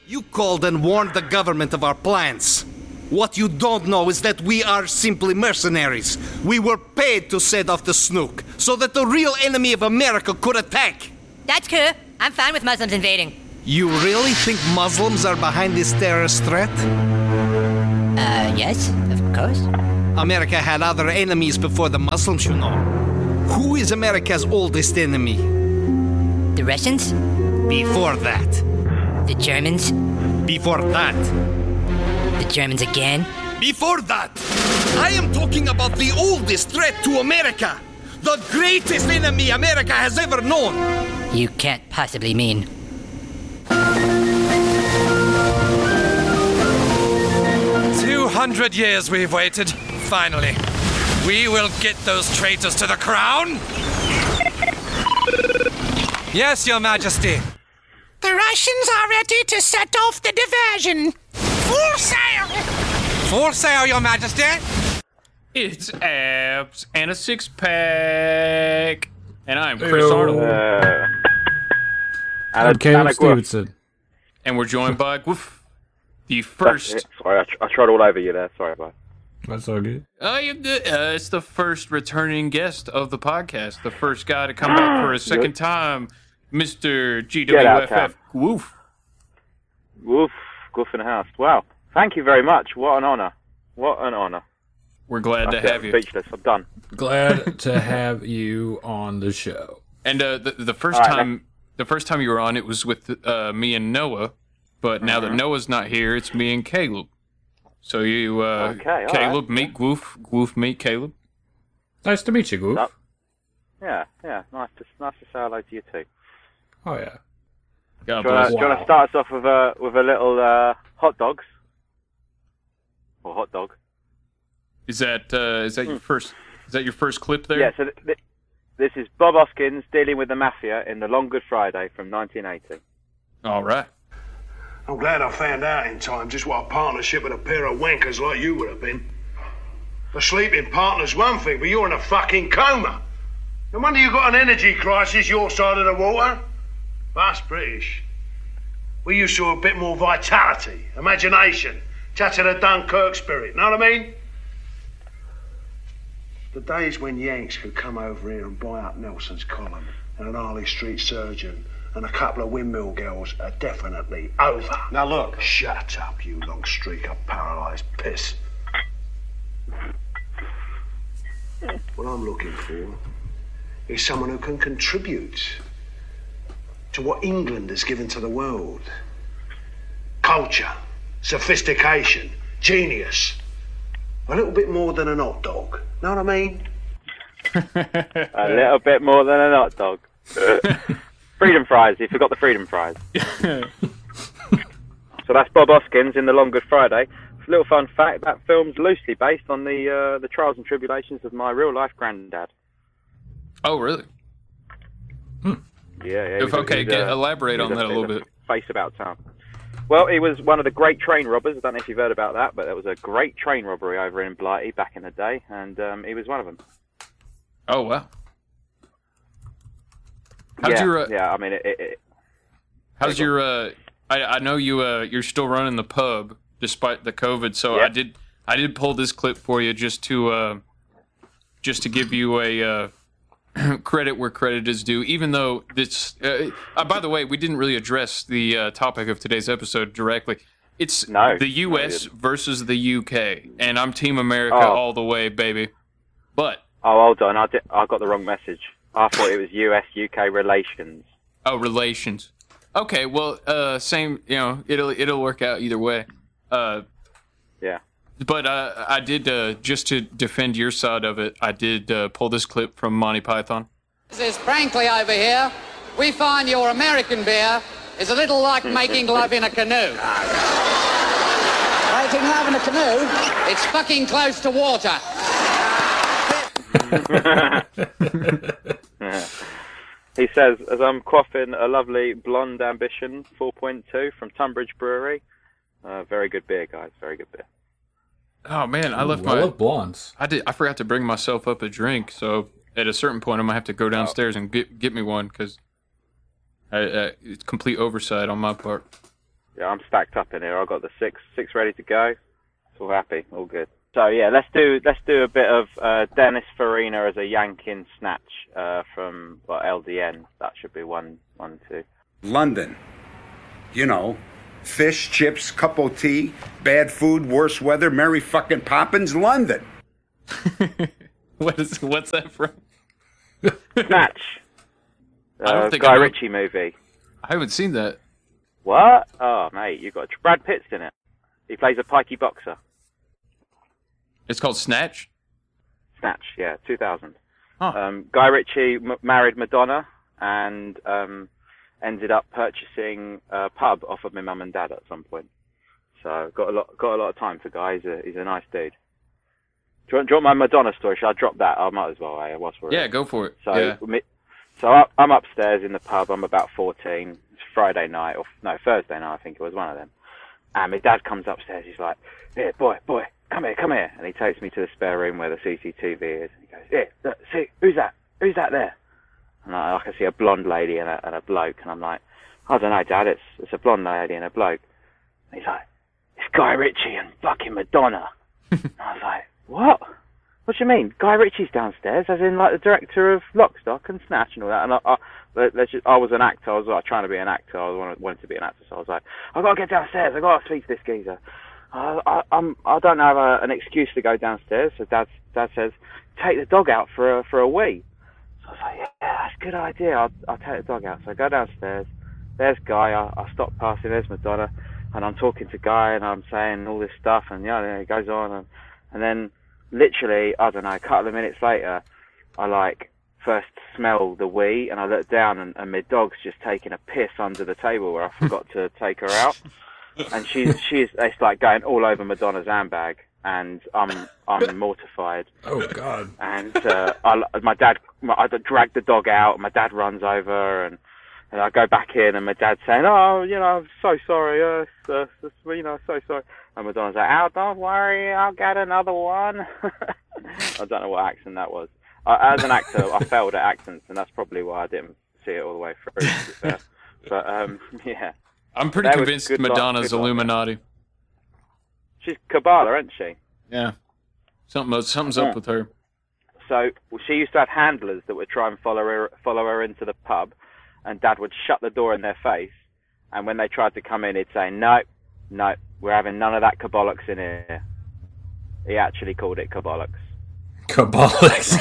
You called and warned the government of our plans. What you don't know is that we are simply mercenaries. We were paid to set off the snook so that the real enemy of America could attack. That's cool. I'm fine with Muslims invading. You really think Muslims are behind this terrorist threat? Yes, of course. America had other enemies before the Muslims, you know. Who is America's oldest enemy? The Russians? Before that. The Germans? Before that. The Germans again? Before that. I am talking about the oldest threat to America. The greatest enemy America has ever known. You can't possibly mean... 200 years we've waited. Finally. We will get those traitors to the crown. Yes, Your Majesty. The Russians are ready to set off the diversion. Full sail! Full sail, Your Majesty. It's abs and a six-pack. And I'm Chris Arnold. I'm Caleb Stevenson. And we're joined by Gwoof, the first... Sorry, I tried all over you there. Sorry, bye. That's all good. Oh, you're good. It's the first returning guest of the podcast. The first guy to come back for a second time, Mr. GWFF. Woof. Woof. Goof in the house. Wow. Thank you very much. What an honor. What an honor. We're glad to have you. Speechless. I'm done. Glad to have you on the show. And the first time you were on, it was with me and Noah. But now that Noah's not here, it's me and Caleb. So you, Caleb, meet Gwoof. Gwoof, meet Caleb. Nice to meet you, Gwoof. Yeah. Nice to say hello to you too. Oh yeah. God do bless. you want to start us off with a little hot dogs? Or hot dog? Is that your first? Is that your first clip there? Yeah. So this is Bob Hoskins dealing with the mafia in The Long Good Friday from 1980. All right. I'm glad I found out in time just what a partnership with a pair of wankers like you would have been. A sleeping partner's one thing, but you're in a fucking coma. No wonder you got an energy crisis your side of the water. Us British, we used to have a bit more vitality, imagination, touch of the Dunkirk spirit, know what I mean? The days when Yanks could come over here and buy up Nelson's column and an Harley Street surgeon and a couple of windmill girls are definitely over. Now look. Shut up, you long streak of paralysed piss. What I'm looking for is someone who can contribute to what England has given to the world. Culture, sophistication, genius. A little bit more than an hot dog. Know what I mean? A little bit more than an hot dog. Freedom fries. You forgot the freedom fries. So that's Bob Hoskins in The Long Good Friday. A little fun fact, that film's loosely based on the trials and tribulations of my real-life granddad. Oh, really? Yeah. Elaborate on that a little bit. Face about town. Well, he was one of the great train robbers. I don't know if you've heard about that, but there was a great train robbery over in Blighty back in the day, and he was one of them. Oh, wow. I mean, how's your? I know you're still running the pub despite the COVID, so I did pull this clip for you just to give you a credit where credit is due. Even though this, by the way, we didn't really address the topic of today's episode directly. It's the U.S. versus the UK, and I'm Team America all the way, baby. But hold on, I got the wrong message. I thought it was US-UK relations. Oh, relations. Okay, well, same. You know, it'll work out either way. Yeah. But I did just to defend your side of it. I did pull this clip from Monty Python. This is Frankly over here. We find your American beer is a little like making love in a canoe. Making love in a canoe? It's fucking close to water. He says, as I'm quaffing a lovely Blonde Ambition 4.2 from Tunbridge Brewery. Very good beer, guys. Very good beer. Oh man, I left I love blondes. I forgot to bring myself up a drink, so at a certain point, I'm gonna have to go downstairs and get me one because it's complete oversight on my part. I'm stacked up in here. I've got the six ready to go. It's all happy, all good. So yeah, let's do a bit of Dennis Farina as a yanking snatch from LDN. That should be 1, 2. London. You know, fish, chips, cup of tea, bad food, worse weather, Mary fucking Poppins, London. What's that from? Snatch. I don't think Guy Ritchie movie. I haven't seen that. What? Oh, mate, you got Brad Pitt's in it. He plays a pikey boxer. It's called Snatch? Snatch, yeah, 2000. Huh. Guy Ritchie married Madonna and ended up purchasing a pub off of my mum and dad at some point. So got a lot of time for Guy. He's a nice dude. Do you want my Madonna story? Should I drop that? I might as well. Yeah, go for it. So, yeah. I'm upstairs in the pub. I'm about 14. It's Friday night, Thursday night, I think it was, one of them. And my dad comes upstairs. He's like, "Here, boy, come here." And he takes me to the spare room where the CCTV is. He goes, "Here, look, see, who's that? Who's that there?" And I can see a blonde lady and a bloke. And I'm like, "I don't know, Dad. It's a blonde lady and a bloke." And he's like, "It's Guy Ritchie and fucking Madonna." And I was like, "What? What do you mean? Guy Ritchie's downstairs, as in like the director of Lock, Stock and Snatch and all that." And I was an actor. I was like trying to be an actor. I wanted to be an actor, so I was like, "I've got to get downstairs. I've got to speak to this geezer." I don't have an excuse to go downstairs. So Dad says, "Take the dog out for a wee." So I was like, "Yeah, that's a good idea. I'll take the dog out." So I go downstairs. There's Guy. I stop passing. There's Madonna, and I'm talking to Guy, and I'm saying all this stuff, and it goes on, and then literally, I don't know, a couple of minutes later, I first smell the wee, and I look down, and my dog's just taking a piss under the table where I forgot to take her out, and it's like going all over Madonna's handbag, and I'm mortified. Oh God! And I drag the dog out, and my dad runs over, and I go back in, and my dad's saying, "Oh, I'm so sorry, so sorry." And Madonna's like, "Oh, don't worry, I'll get another one." I don't know what accent that was. As an actor, I failed at accents, and that's probably why I didn't see it all the way through, to be fair. But, yeah. I'm pretty convinced Madonna's Illuminati. She's Kabbalah, isn't she? Yeah. Something's up with her. So, she used to have handlers that would try and follow her into the pub, and Dad would shut the door in their face, and when they tried to come in, he'd say, No, we're having none of that Kabbalux in here. He actually called it Kabbalux. Kabbalux.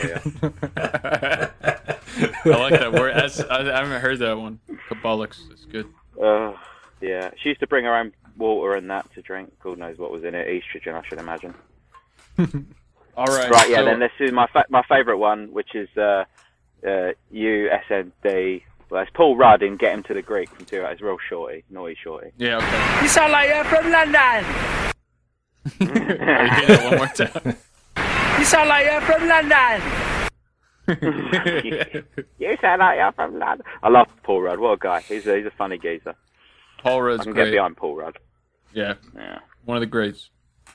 I like that word. I haven't heard that one. Kabbalux. It's good. Yeah. She used to bring her own water and that to drink. God knows what was in it. Estrogen, I should imagine. All right. Right, yeah, then this is my favourite one, which is USND. Well, it's Paul Rudd in Get Him to the Greek from 2 It's real shorty. Naughty shorty. Yeah, okay. You sound like you're from London. Hear that one more time. You sound like you're from London. You sound like you're from London. I love Paul Rudd. What a guy. He's a funny geezer. Paul Rudd's I can great. get behind Paul Rudd. Yeah. One of the greats.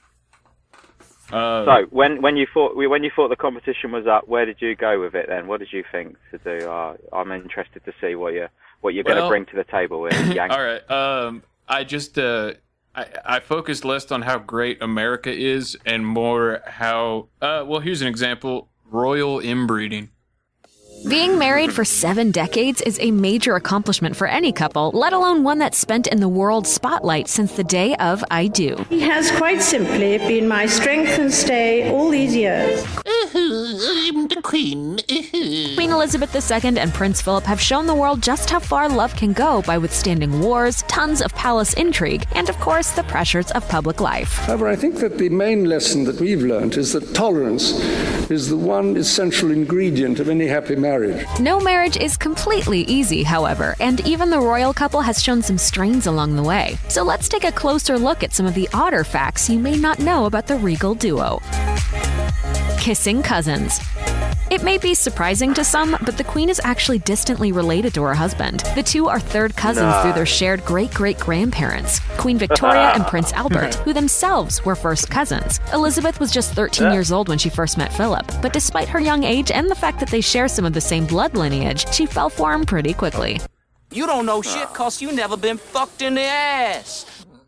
So when you thought the competition was up, where did you go with it then? What did you think to do? I'm interested to see what you're going to bring to the table with Yank. All right. I just I focused less on how great America is and more how here's an example: royal inbreeding. Being married for 7 decades is a major accomplishment for any couple, let alone one that's spent in the world spotlight since the day of I Do. He has quite simply been my strength and stay all these years. I'm the Queen. Queen Elizabeth II and Prince Philip have shown the world just how far love can go by withstanding wars, tons of palace intrigue, and of course the pressures of public life. However, I think that the main lesson that we've learned is that tolerance is the one essential ingredient of any happy marriage. No marriage is completely easy, however, and even the royal couple has shown some strains along the way. So let's take a closer look at some of the odder facts you may not know about the regal duo. Kissing cousins. It may be surprising to some, but the Queen is actually distantly related to her husband. The two are third cousins through their shared great-great-grandparents, Queen Victoria and Prince Albert, who themselves were first cousins. Elizabeth was just 13 years old when she first met Philip, but despite her young age and the fact that they share some of the same blood lineage, she fell for him pretty quickly. You don't know shit cause you never been fucked in the ass.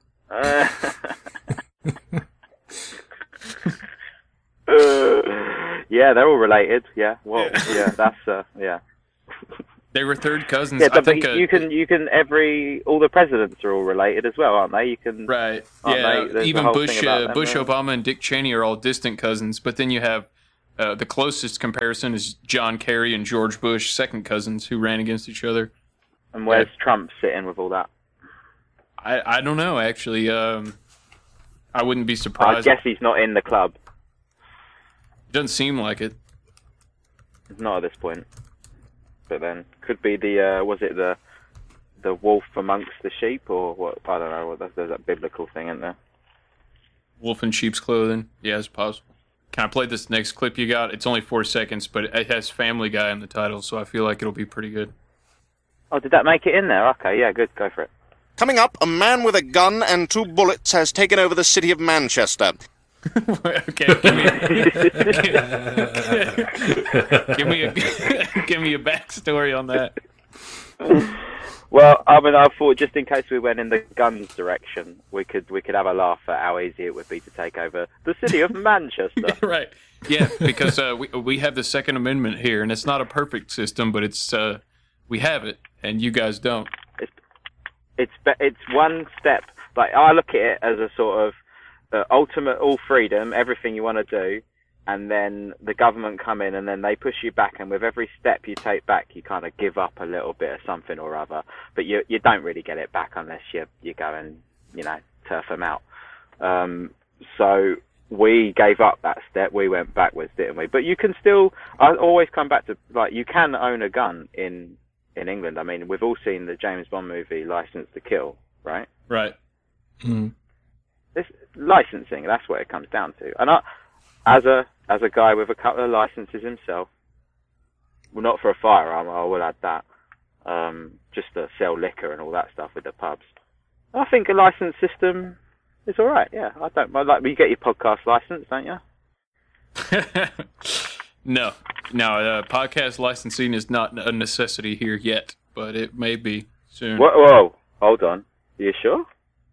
Yeah, they're all related. Yeah, well, yeah, that's yeah. They were third cousins. Yeah, I think you can all the presidents are all related as well, aren't they? You can right. aren't Yeah, they? There's even the whole Bush, thing about them, Bush, yeah. Obama, and Dick Cheney are all distant cousins. But then you have the closest comparison is John Kerry and George Bush, second cousins who ran against each other. And where's Trump sitting with all that? I don't know actually. I wouldn't be I surprised. guess he's not in the club. Doesn't seem like it. Not at this point. But then could be the was it the wolf amongst the sheep or what? I don't know. There's that biblical thing, isn't there? Wolf in sheep's clothing. Yeah, it's possible. Can I play this next clip you got? It's only 4 seconds, but it has Family Guy in the title, so I feel like it'll be pretty good. Oh, did that make it in there? Okay, yeah, good. Go for it. Coming up, a man with a gun and 2 bullets has taken over the city of Manchester. Okay, give me a backstory on that. Well, I mean, I thought just in case we went in the guns direction, we could have a laugh at how easy it would be to take over the city of Manchester. Right? Yeah, because we have the Second Amendment here, and it's not a perfect system, but it's we have it, and you guys don't. It's one step. Like I look at it as a sort of ultimate all freedom, everything you want to do, and then the government come in and then they push you back, and with every step you take back, you kind of give up a little bit of something or other, but you don't really get it back unless you go and turf them out. So we gave up that step. We went backwards, didn't we? But you can still. I always come back to you can own a gun in England. I mean, we've all seen the James Bond movie License to Kill, right? Right. Mm. It's licensing. That's what it comes down to. And as a guy with a couple of licenses himself, well, not for a firearm, I will add that, just to sell liquor and all that stuff with the pubs. I think a license system is all right. Yeah, I don't mind. Like, you get your podcast license, don't you? No, podcast licensing is not a necessity here yet, but it may be soon. Whoa, hold on. Are you sure?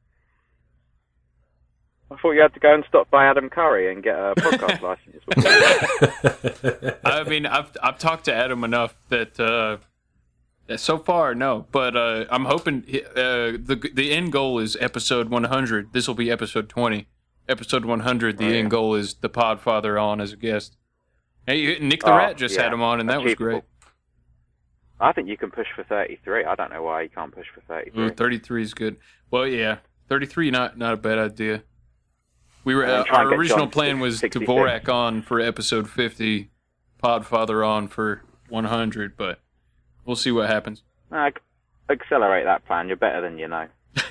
I thought you had to go and stop by Adam Curry and get a podcast license. I mean, I've talked to Adam enough that so far no, but I'm hoping the end goal is episode 100. This will be episode 20. Episode 100. The end goal is the Podfather on as a guest. Hey, Nick the Rat just had him on, and that was great. I think you can push for 33. I don't know why you can't push for 33. 33 is good. Well, yeah, 33 not a bad idea. We were our original plan was Dvorak on for episode 50, Podfather on for 100, but we'll see what happens. Accelerate that plan. You're better than you know.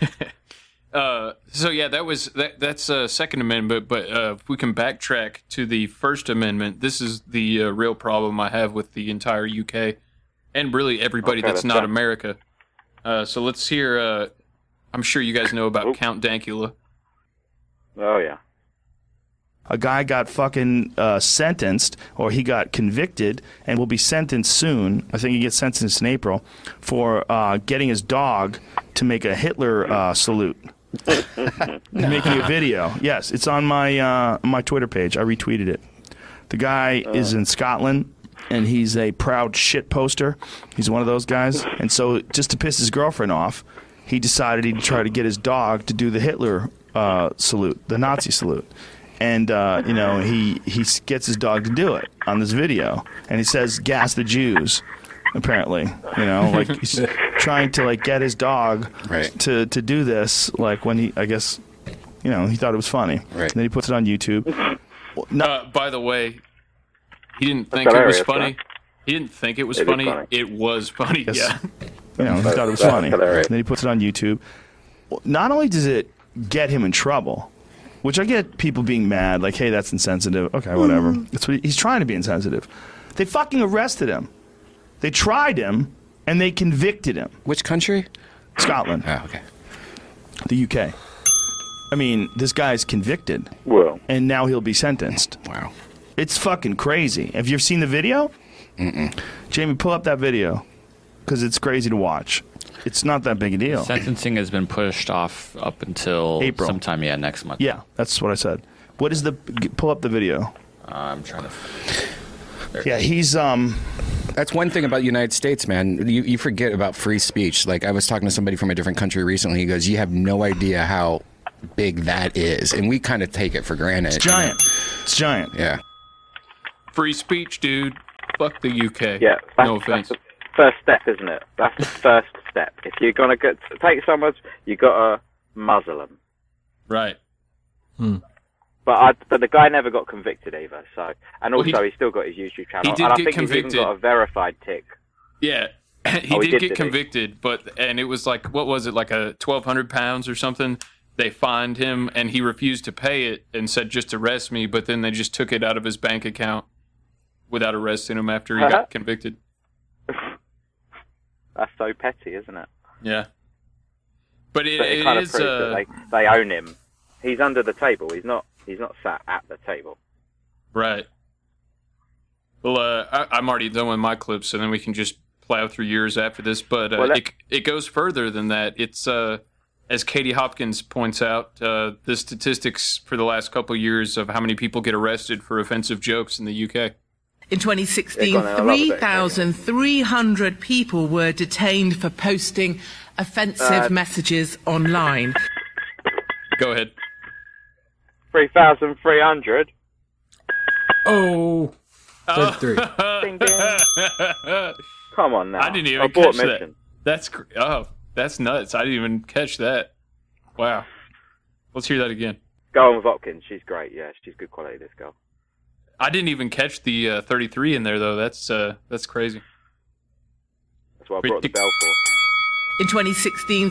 So yeah, that's Second Amendment, but if we can backtrack to the First Amendment, this is the real problem I have with the entire UK and really everybody that's not America. So let's hear. I'm sure you guys know about Count Dankula. Oh yeah. A guy got fucking sentenced, or he got convicted, and will be sentenced soon. I think he gets sentenced in April for getting his dog to make a Hitler salute. Making a video. Yes, it's on my Twitter page. I retweeted it. The guy is in Scotland, and he's a proud shit poster. He's one of those guys. And so just to piss his girlfriend off, he decided he'd try to get his dog to do the Hitler salute, the Nazi salute. And, he gets his dog to do it on this video. And he says, gas the Jews, apparently. He's trying to, get his dog to do this, when he, I guess, he thought it was funny. Right. And then he puts it on YouTube. By the way, he didn't think it was funny. He didn't think it was funny. It was funny, yes. Yeah. He thought it was funny. And then he puts it on YouTube. Not only does it get him in trouble, which I get people being mad, hey, that's insensitive. Okay, whatever. That's what he's trying to be insensitive. They fucking arrested him. They tried him, and they convicted him. Which country? Scotland. Oh, okay. The UK. I mean, this guy's convicted. Well. And now he'll be sentenced. Wow. It's fucking crazy. Have you ever seen the video? Mm-mm. Jamie, pull up that video, because it's crazy to watch. it's not that big a deal. Sentencing has been pushed off up until April. sometime, next month. Yeah, that's what I said. What is the? Pull up the video. I'm trying to. Yeah, he's That's one thing about the United States, man. You forget about free speech. Like, I was talking to somebody from a different country recently. He goes, "You have no idea how big that is," and we kind of take it for granted. It's giant. It's giant. Yeah. Free speech, dude. Fuck the UK. Yeah, no offense. That's the first step, isn't it? That's the first step. If you're gonna take someone, you gotta muzzle them. Right. But the guy never got convicted either. So, and also Well, he's still got his YouTube channel. he did and I get think convicted. he's even got a verified tick. Yeah. He did get convicted, and it was like, what was it, like a 1,200 pounds or something? They fined him, and he refused to pay it and said, just arrest me, but then they just took it out of his bank account without arresting him after he got convicted. That's so petty, isn't it? Yeah. But it kind of is... proves that they own him. He's under the table. He's not sat at the table. Right. Well, I'm already done with my clips, so then we can just plow through years after this. But it goes further than that. It's, as Katie Hopkins points out, the statistics for the last couple of years of how many people get arrested for offensive jokes in the UK. In 2016, 3,300 people were detained for posting offensive messages online. Go ahead. 3,300. Oh. 33. Ding, ding. Come on now. I didn't even Abort catch mission. that. That's nuts. I didn't even catch that. Wow. Let's hear that again. Go on with Hopkins. She's great. Yeah, she's good quality, this girl. I didn't even catch the 33 in there, though. That's crazy. That's what I brought the bell for. In 2016,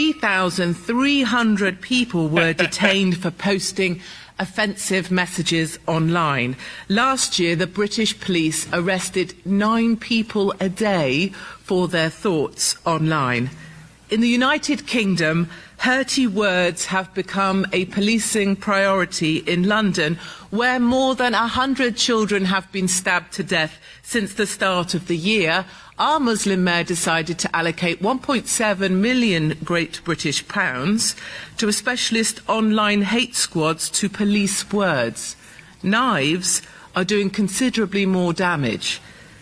3,300 people were detained for posting offensive messages online. Last year, the British police arrested 9 people a day for their thoughts online. In the United Kingdom, hurty words have become a policing priority in London, where more than 100 children have been stabbed to death since the start of the year. Our Muslim mayor decided to allocate 1.7 million Great British pounds to a specialist online hate squads to police words. Knives are doing considerably more damage.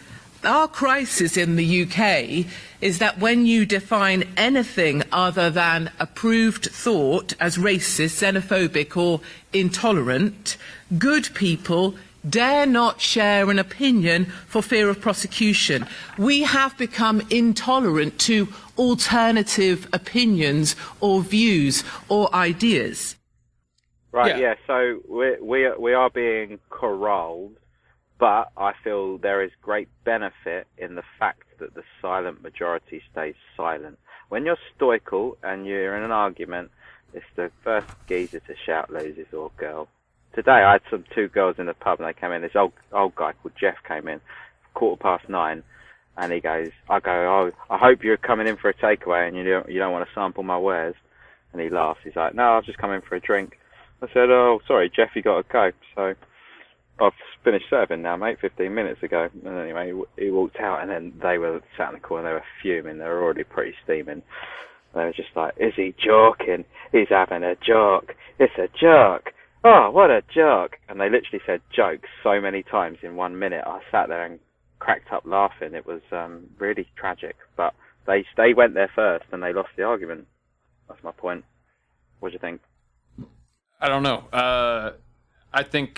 Our crisis in the UK is that when you define anything other than approved thought as racist, xenophobic or intolerant, good people dare not share an opinion for fear of prosecution. We have become intolerant to alternative opinions or views or ideas. Right, yeah, so we are being corralled, but I feel there is great benefit in the fact that the silent majority stays silent. When you're stoical and you're in an argument, it's the first geezer to shout loses or girl. Today I had 2 girls in the pub and they came in. This old guy called Jeff came in, 9:15, and he goes, I hope you're coming in for a takeaway and you don't want to sample my wares. And he laughs. He's like, no, I'll just come in for a drink. I said, oh, sorry, Jeff, you got to go. So I've finished serving now, mate, 15 minutes ago. And anyway, he walked out and then they were sat in the corner. They were fuming. They were already pretty steaming. They were just like, is he joking? He's having a joke. It's a joke. Oh, what a joke. And they literally said jokes so many times in 1 minute. I sat there and cracked up laughing. It was really tragic. But they went there first and they lost the argument. That's my point. What do you think? I don't know. I think,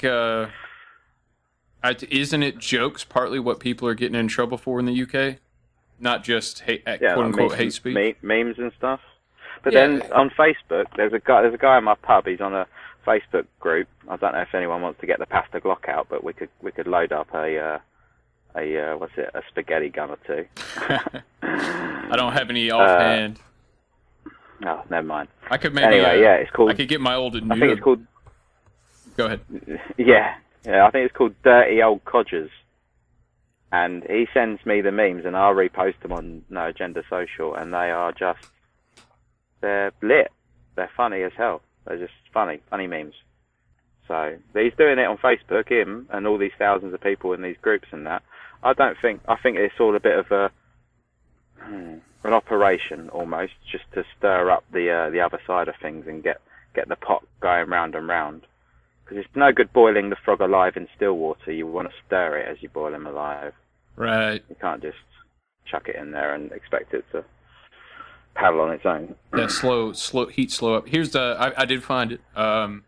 isn't it jokes partly what people are getting in trouble for in the UK? Not just quote-unquote hate speech? Memes and stuff. But then on Facebook, there's a guy in my pub. He's on a Facebook group. I don't know if anyone wants to get the pasta Glock out, but we could load up a spaghetti gun or 2. I don't have any offhand. No, never mind. I could maybe. Anyway, it's called. I could get my old. I think it's called. Go ahead. Yeah. I think it's called Dirty Old Codgers. And he sends me the memes, and I'll repost them on No Agenda Social, and they are they're lit. They're funny as hell. They're just funny memes. So he's doing it on Facebook, him, and all these thousands of people in these groups and that. I think it's all a bit of a an operation almost, just to stir up the other side of things and get the pot going round and round. Because it's no good boiling the frog alive in still water. You want to stir it as you boil him alive. Right. You can't just chuck it in there and expect it to paddle on its own. That slow slow up. Here's the. I did find it.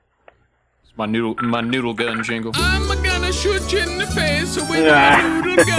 It's my noodle gun jingle. I'm gonna shoot you in the face with my noodle gun.